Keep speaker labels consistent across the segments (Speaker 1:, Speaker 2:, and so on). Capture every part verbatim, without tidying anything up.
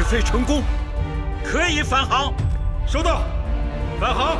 Speaker 1: 飞成功，可以返航。
Speaker 2: 收到，返航。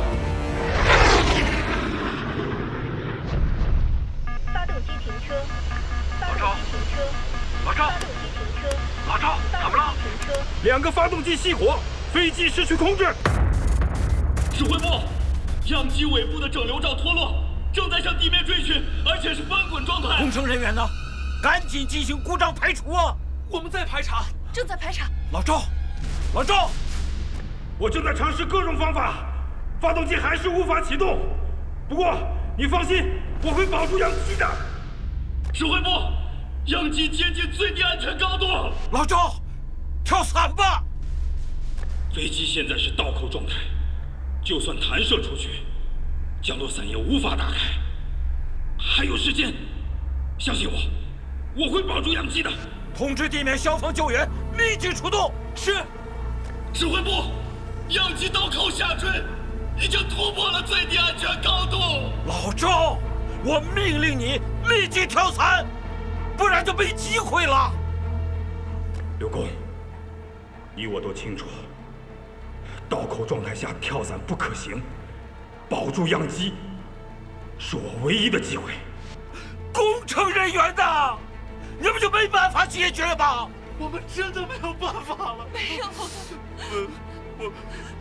Speaker 3: 发动机停车。
Speaker 2: 老赵，
Speaker 3: 停车。
Speaker 2: 老赵，
Speaker 3: 发动机停车。
Speaker 2: 老赵，怎么了？
Speaker 3: 停车。
Speaker 2: 两个发动机熄火，飞机失去控制。
Speaker 4: 指挥部，样机尾部的整流罩脱落，正在向地面坠去，而且是翻滚状态。
Speaker 1: 工程人员呢？赶紧进行故障排除啊！
Speaker 4: 我们在排查，
Speaker 5: 正在排查。
Speaker 1: 老赵，老赵，
Speaker 2: 我正在尝试各种方法，发动机还是无法启动。不过你放心，我会保住样机的。
Speaker 4: 指挥部，样机接近最低安全高度。
Speaker 1: 老赵，跳伞吧！
Speaker 4: 飞机现在是倒扣状态，就算弹射出去，降落伞也无法打开。还有时间，相信我，我会保住样机的。
Speaker 1: 通知地面消防救援，立即出动。
Speaker 4: 是。指挥部，样机倒扣下坠，已经突破了最低安全高度。
Speaker 1: 老赵，我命令你立即跳伞，不然就没机会了。
Speaker 2: 刘工，你我都清楚，倒扣状态下跳伞不可行，保住样机是我唯一的机会。
Speaker 1: 工程人员呢？你们就没办法解决吗？
Speaker 4: 我们真的没有办法了。
Speaker 5: 没有。
Speaker 4: 我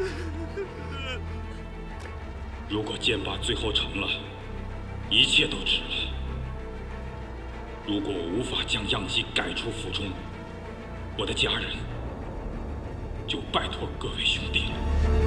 Speaker 4: 如果箭靶最后成了，一切都值了。如果我无法将样机改出俯冲，我的家人就拜托各位兄弟了。